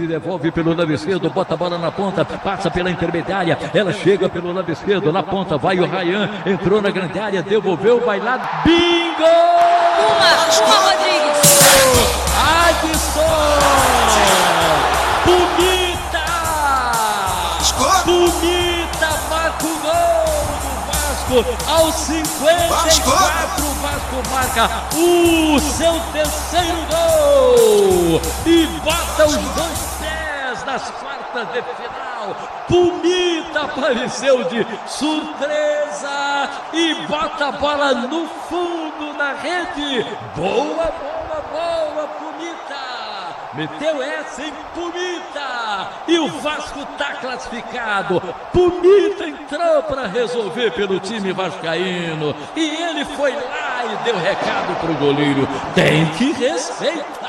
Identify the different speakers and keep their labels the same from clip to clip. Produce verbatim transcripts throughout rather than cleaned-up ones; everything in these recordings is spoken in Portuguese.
Speaker 1: ele devolve pelo lado esquerdo, bota a bola na ponta, passa pela intermediária, ela chega pelo lado esquerdo, na ponta vai o Ryan, entrou na grande área, devolveu, vai lá, bingo!
Speaker 2: Uma, uma Rodrigues!
Speaker 1: Adson! Bonita! Bonita, marca o gol do Vasco aos cinquenta e quatro, o Vasco marca o seu terceiro gol e bota os dois pés nas quartas de final. Bonita apareceu de surpresa e bota a bola no fundo da rede. Boa, boa, boa, Bonita! Meteu essa em Bonita e o Vasco está classificado. Bonita entrou para resolver pelo time vascaíno e ele foi lá e deu recado pro goleiro: tem que respeitar.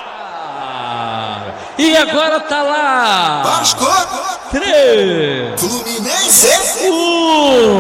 Speaker 1: E agora tá lá.
Speaker 3: Vasco
Speaker 1: três
Speaker 3: Fluminense
Speaker 1: um.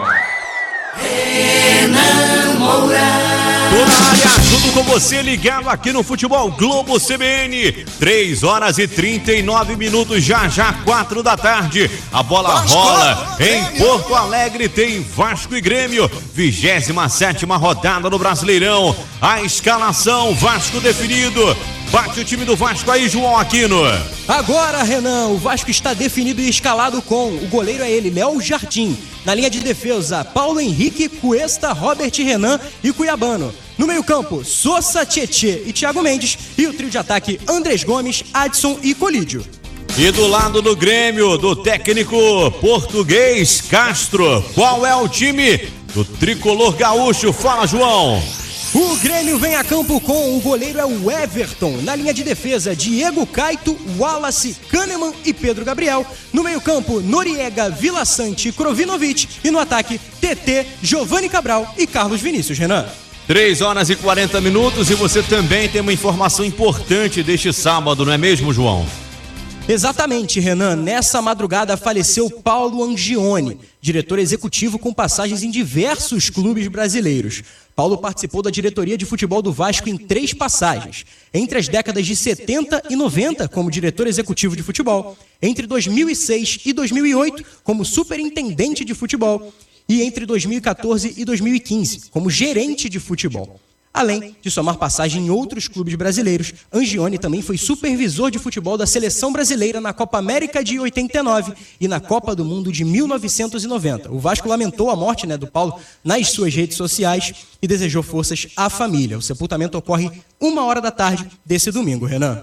Speaker 3: Renan Moura.
Speaker 4: Tô na área, tudo com você ligado aqui no Futebol Globo C B N. três horas e trinta e nove minutos, já já quatro da tarde. A bola Vasco, rola em Grêmio. Porto Alegre, tem Vasco e Grêmio. vigésima sétima rodada no Brasileirão. A escalação, Vasco definido. Bate o time do Vasco aí, João Aquino.
Speaker 5: Agora, Renan, o Vasco está definido e escalado com o goleiro é ele, Léo Jardim. Na linha de defesa, Paulo Henrique, Cuesta, Robert Renan e Cuiabano. No meio-campo, Sousa, Tietê e Thiago Mendes. E o trio de ataque, Andrés Gomes, Adson e Colídio.
Speaker 4: E do lado do Grêmio, do técnico português Castro, qual é o time do tricolor gaúcho? Fala, João.
Speaker 5: O Grêmio vem a campo com o goleiro é o Everton. Na linha de defesa, Diego Caito, Wallace, Kahneman e Pedro Gabriel. No meio-campo, Noriega, Vila Sante e Krovinovic. E no ataque, T T, Giovanni Cabral e Carlos Vinícius. Renan.
Speaker 4: três horas e quarenta minutos e você também tem uma informação importante deste sábado, não é mesmo, João?
Speaker 5: Exatamente, Renan. Nessa madrugada faleceu Paulo Angione, diretor executivo com passagens em diversos clubes brasileiros. Paulo participou da diretoria de futebol do Vasco em três passagens. Entre as décadas de setenta e noventa, como diretor executivo de futebol. Entre dois mil e seis e dois mil e oito, como superintendente de futebol. E entre dois mil e quatorze e dois mil e quinze, como gerente de futebol. Além de somar passagem em outros clubes brasileiros, Angione também foi supervisor de futebol da seleção brasileira na Copa América de oitenta e nove e na Copa do Mundo de mil novecentos e noventa. O Vasco lamentou a morte, né, do Paulo nas suas redes sociais e desejou forças à família. O sepultamento ocorre uma hora da tarde desse domingo, Renan.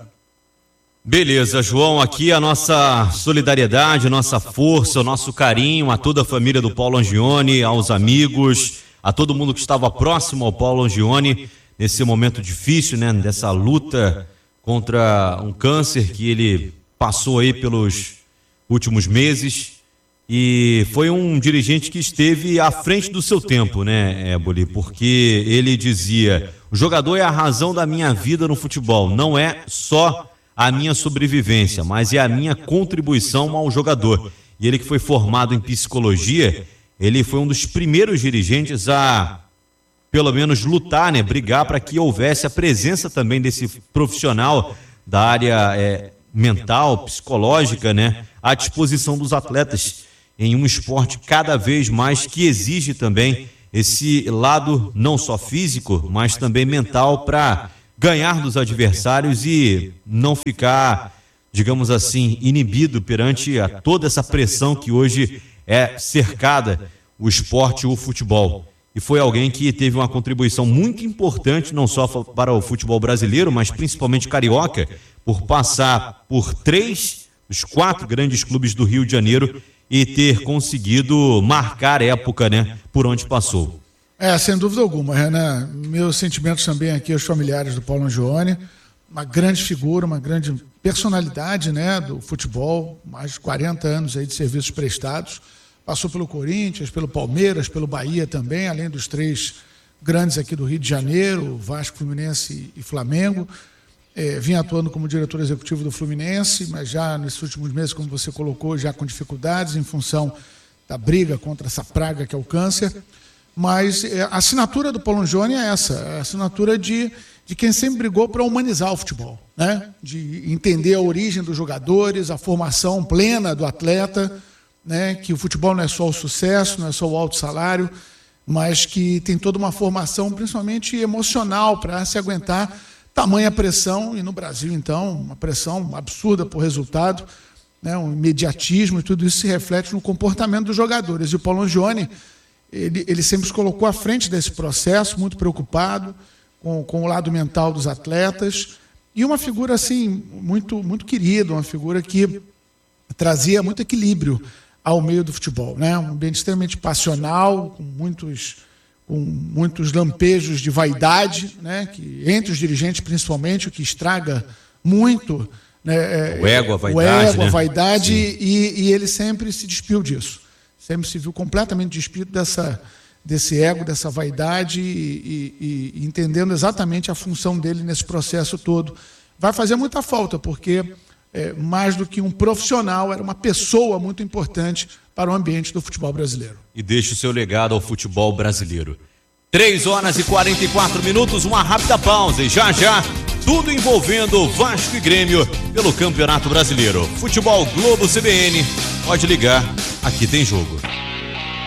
Speaker 4: Beleza, João, aqui a nossa solidariedade, a nossa força, o nosso carinho a toda a família do Paulo Angione, aos amigos, a todo mundo que estava próximo ao Paulo Angione nesse momento difícil, né, dessa luta contra um câncer que ele passou aí pelos últimos meses e foi um dirigente que esteve à frente do seu tempo, né, Éboli, porque ele dizia: o jogador é a razão da minha vida no futebol, não é só a minha sobrevivência, mas é a minha contribuição ao jogador. E ele que foi formado em psicologia, ele foi um dos primeiros dirigentes a, pelo menos, lutar, né, brigar para que houvesse a presença também desse profissional da área é, mental, psicológica, né, à disposição dos atletas em um esporte cada vez mais que exige também esse lado não só físico, mas também mental para ganhar dos adversários e não ficar, digamos assim, inibido perante a toda essa pressão que hoje é cercada o esporte, o futebol. E foi alguém que teve uma contribuição muito importante, não só para o futebol brasileiro, mas principalmente carioca, por passar por três dos quatro grandes clubes do Rio de Janeiro e ter conseguido marcar época, né, por onde passou.
Speaker 6: É, sem dúvida alguma, Renan. Meus sentimentos também aqui aos familiares do Paulo Angione, uma grande figura, uma grande personalidade, né, do futebol, mais de quarenta anos aí de serviços prestados. Passou pelo Corinthians, pelo Palmeiras, pelo Bahia também, além dos três grandes aqui do Rio de Janeiro, Vasco, Fluminense e Flamengo. É, vinha atuando como diretor executivo do Fluminense, mas já nesses últimos meses, como você colocou, já com dificuldades em função da briga contra essa praga que é o câncer. Mas é, a assinatura do Paulo Angione é essa, a assinatura de de quem sempre brigou para humanizar o futebol, né? De entender a origem dos jogadores, a formação plena do atleta, né? Que o futebol não é só o sucesso, não é só o alto salário, mas que tem toda uma formação, principalmente emocional, para se aguentar tamanha pressão, e no Brasil, então, uma pressão absurda por resultado, né? Um imediatismo, e tudo isso se reflete no comportamento dos jogadores. E o Paulo Angione, ele, ele sempre se colocou à frente desse processo, muito preocupado com, com o lado mental dos atletas, e uma figura assim muito, muito querida, uma figura que trazia muito equilíbrio ao meio do futebol, né? Um ambiente extremamente passional, com muitos, com muitos lampejos de vaidade, né? Que, entre os dirigentes principalmente, o que estraga muito, né?
Speaker 4: O ego, a vaidade,
Speaker 6: o ego,
Speaker 4: né?
Speaker 6: a vaidade, e, e ele sempre se despiu disso, sempre se viu completamente despido dessa desse ego, dessa vaidade, e, e, e entendendo exatamente a função dele nesse processo todo. Vai fazer muita falta, porque, é, mais do que um profissional, era uma pessoa muito importante para o ambiente do futebol brasileiro.
Speaker 4: E deixa o seu legado ao futebol brasileiro. três horas e quarenta e quatro minutos, uma rápida pausa, e já já, tudo envolvendo Vasco e Grêmio pelo Campeonato Brasileiro. Futebol Globo C B N, pode ligar, aqui tem jogo.